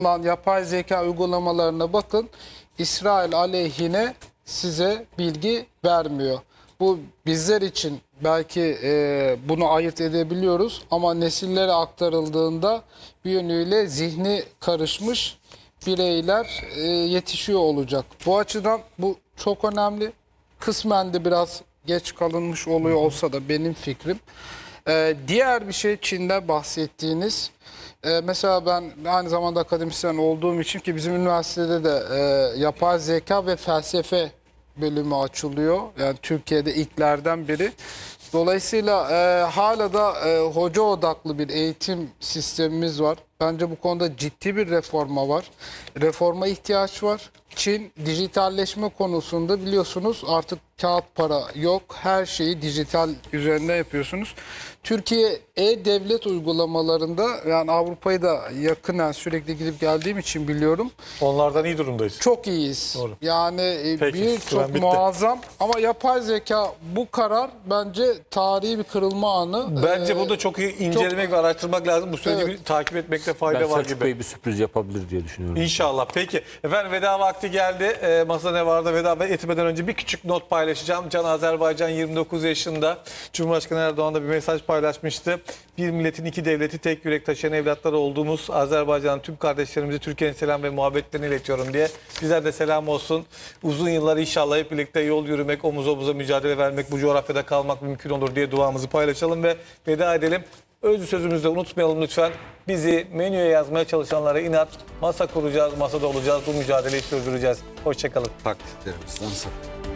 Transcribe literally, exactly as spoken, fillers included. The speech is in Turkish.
Lan yapay zeka uygulamalarına bakın. İsrail aleyhine size bilgi vermiyor. Bu bizler için belki e, bunu ayırt edebiliyoruz ama nesillere aktarıldığında bir yönüyle zihni karışmış bireyler e, yetişiyor olacak. Bu açıdan bu çok önemli. Kısmen de biraz geç kalınmış oluyor olsa da benim fikrim. E, diğer bir şey Çin'de bahsettiğiniz. Ee, mesela ben aynı zamanda akademisyen olduğum için ki bizim üniversitede de e, yapay zeka ve felsefe bölümü açılıyor. Yani Türkiye'de ilklerden biri. Dolayısıyla e, hala da e, hoca odaklı bir eğitim sistemimiz var. Bence bu konuda ciddi bir reforma var. Reforma ihtiyaç var. Çin dijitalleşme konusunda biliyorsunuz artık kağıt para yok. Her şeyi dijital üzerinden yapıyorsunuz. Türkiye e-devlet uygulamalarında, yani Avrupa'yı da yakından sürekli gidip geldiğim için biliyorum. Onlardan iyi durumdayız. Çok iyiyiz. Doğru. Yani e, Peki, bir süren çok bitti. muazzam ama yapay zeka bu karar bence tarihi bir kırılma anı. Bence Ee, bunu çok iyi incelemek çok- ve araştırmak lazım. Bu süreci Evet. bir takip etmekte fayda Ben var Selçuk gibi. Bey bir sürpriz yapabilir diye düşünüyorum. İnşallah. Peki. Efendim veda vakti geldi. E, masada ne vardı? Veda etmeden önce bir küçük not paylaşacağım. Can Azerbaycan yirmi dokuz yaşında. Cumhurbaşkanı Erdoğan da bir mesaj paylaşmıştı. Bir milletin iki devleti tek yürek taşıyan evlatları olduğumuz Azerbaycan'ın tüm kardeşlerimize Türkiye'nin selam ve muhabbetlerini iletiyorum diye. Bizler de selam olsun. Uzun yıllar inşallah hep birlikte yol yürümek, omuz omuza mücadele vermek, bu coğrafyada kalmak mümkün olur diye duamızı paylaşalım ve veda edelim. Özlü sözümüzü de unutmayalım lütfen. Bizi menüye yazmaya çalışanlara inat. Masa kuracağız, masada olacağız. Bu mücadeleyi sürdüreceğiz. Hoşçakalın. Taktiklerimizden sakın.